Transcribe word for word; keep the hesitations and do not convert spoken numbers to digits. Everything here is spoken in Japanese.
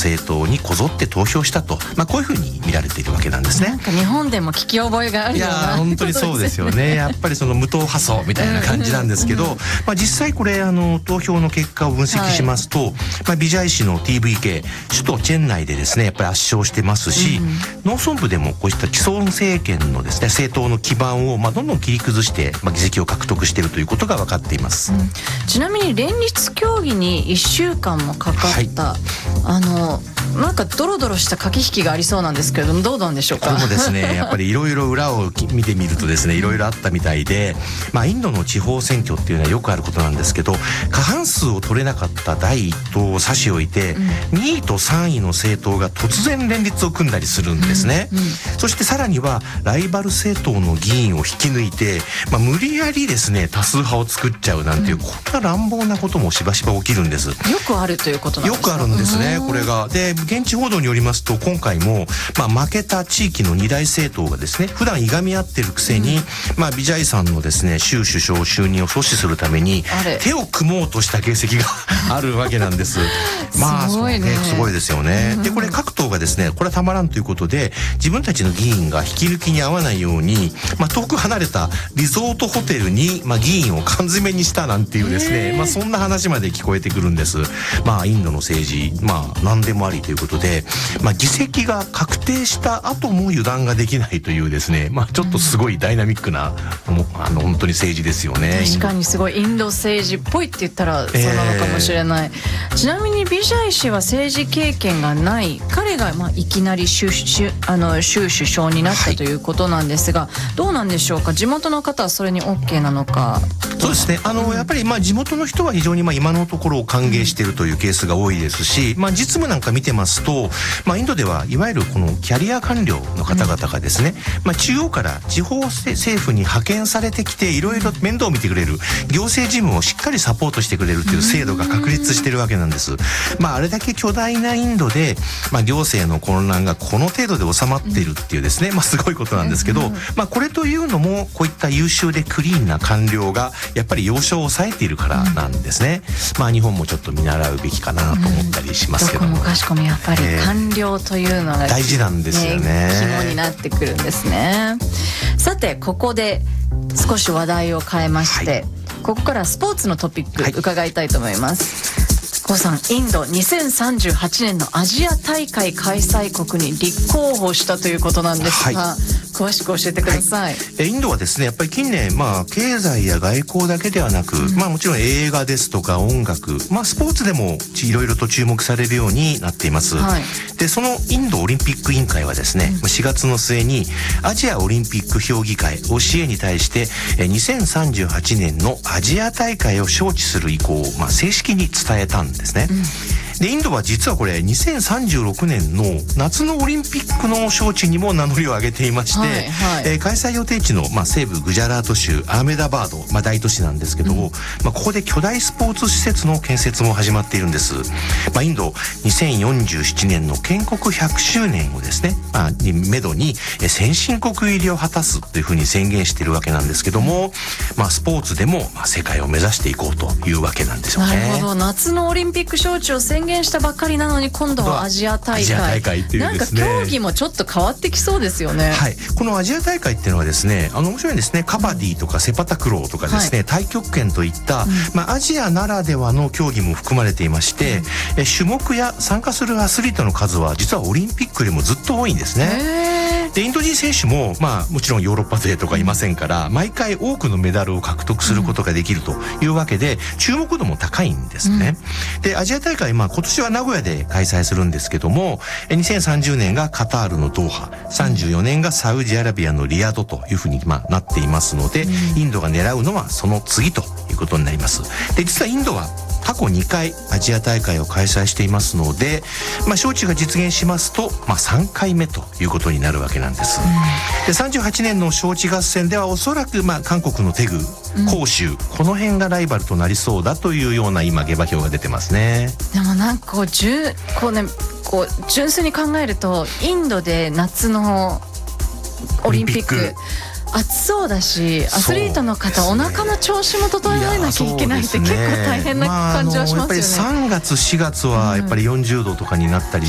政党にこぞって投票したと、まあ、こういうふうに見られているわけなんですね。 なんか日本でも聞き覚えがあるような。 いや本当にそうですよね。やっぱりその無党派層みたいな感じなんですけど、うんうん、まあ、実際これあの投票の結果を分析しますと、はい、まあ、ビジャイ市の ティーブイケー 首都チェン内でですねやっぱり圧勝してますし、うんうん、農村部でもこうした既存政権のですね政党の基盤をまあどんどん切り崩して、まあ、議席を獲得しているということが分かっています、うん、 ちなみに連立協議にいっしゅうかんもかかった、はい、あのなんかドロドロした駆け引きがありそうなんですけれども、どうなんでしょうか。 これもですねやっぱりいろいろ裏を見てみるとですねいろいろあったみたいで、まあ、インドの地方選挙っていうのはよくあることなんですけど、過半数を取れなかっただいいっ党を差し置いて、うん、にいとさんいの政党が突然連立を組んだりするんですね、うんうん、そしてさらにはライバル政党の議員を引き抜いて、まあ、無理やりですね多数派を作っちゃうなんていう、うん、こんな乱暴なこともしばしば起きるんです。よくあるということなんですか。 よくあるんですねこれが。で現地報道によりますと今回も、まあ、負けた地域の二大政党がですね普段いがみ合ってるくせに、うん、まあ、ビジャイさんのですね州首相就任を阻止するために手を組もうとした形跡があるわけなんです。まあすごいね。 すごいですよね、うん、でこれ各党がですねこれはたまらんということで自分たちの議員が引き抜きに合わないように、まあ、遠く離れたリゾートホテルに、まあ、議員を缶詰にしたなんていうですね、まあ、そんな話まで聞こえてくるんです。まあインドの政治まあ何でもありということで、まあ、議席が確定した後も油断ができないというですね、まあ、ちょっとすごいダイナミックな、うん、あの本当に政治ですよね。 確かにすごいインド政治っぽいって言ったらそうなのかもしれない、えー、ちなみにビジャイ氏は政治経験がない彼が、まあ、いきなり州あの州首相になったということなんですが、はい、どうなんでしょうか。地元の方はそれに OK なのか。 そうですねあの、うん、やっぱりまあ地元の人は非常にまあ今のところを歓迎しているというケースが多いですし、まあ、実務なんか見てますと、まあ、インドではいわゆるこのキャリア官僚の方々がですね、うん、まあ、中央から地方政府に派遣されてきていろいろ面倒を見てくれる行政事務をしっかりサポートしてくれるという制度が確立しているわけなんです。まあ、あれだけ巨大なインドで、まあ、行政の混乱がこの程度で収まっているっていうですね、まあ、すごいことなんですけど、まあ、これというのもこういった優秀でクリーンな官僚がやっぱり要所を抑えているからなんですね。まあ、日本もちょっと見習うべきかなと思ったりしますけども、 どこもかしこもやっぱり官僚というのが、 えー、大事なんですよね。 肝になってくるんですね。さてここで少し話題を変えまして、はい、ここからスポーツのトピック伺いたいと思います。コウさん、インドにせんさんじゅうはちねんのアジア大会開催国に立候補したということなんですが、はい、詳しく教えてください。 はい、インドはですねやっぱり近年、まあ、経済や外交だけではなく、うん、まあ、もちろん映画ですとか音楽、まあ、スポーツでもいろいろと注目されるようになっています、はい、でそのインドオリンピック委員会はですね、うん、しがつの末にアジアオリンピック評議会 オーシーエー に対してにせんさんじゅうはちねんのアジア大会を招致する意向を、まあ、正式に伝えたんですね、うん、でインドは実はこれにせんさんじゅうろくねんの夏のオリンピックの招致にも名乗りを上げていまして、はいはい、えー、開催予定地の、まあ、西部グジャラート州アーメダバード、まあ、大都市なんですけど、うん、まあ、ここで巨大スポーツ施設の建設も始まっているんです、まあ、インドにせんよんじゅうななねんの建国ひゃくしゅうねんをですね、まあ、にめどに先進国入りを果たすというふうに宣言しているわけなんですけども、まあ、スポーツでも、まあ、世界を目指していこうというわけなんですよね。 なるほど。夏のオリンピック招致を宣言したばっかりなのに今度はアジア大会、 アジア大会っていうですね、 なんか競技もちょっと変わってきそうですよね。 はい、このアジア大会っていうのはですね、あの面白いんですね。カバディとかセパタクローとかですね、はい、太極拳といった、うん、まあ、アジアならではの競技も含まれていまして、うん、え種目や参加するアスリートの数は実はオリンピックよりもずっと多いんですね。でインド人選手も、まあ、もちろんヨーロッパ勢とかいませんから、毎回多くのメダルを獲得することができるというわけで、注目度も高いんですね、うん、でアジア大会、まあ、今年は名古屋で開催するんですけども、にせんさんじゅうねんがカタールのドーハ、さんじゅうよねんがサウジアラビアのリヤドというふうに、まあ、なっていますので、うん、インドが狙うのはその次ということになります。で実はインドは過去にかいアジア大会を開催していますので、まあ、招致が実現しますと、まあ、さんかいめということになるわけなんです、うん、でさんじゅうはちねんの招致合戦ではおそらく、まあ、韓国のテグ、広州、うん、この辺がライバルとなりそうだというような今下馬評が出てますね。 でもなんかこう、じゅこうね、こう純粋に考えるとインドで夏のオリンピック暑そうだし、アスリートの方、お腹の調子も整えなきゃいけないって結構大変な感じはしますよね。まあ、やっぱりさんがつしがつはやっぱりよんじゅうどとかになったり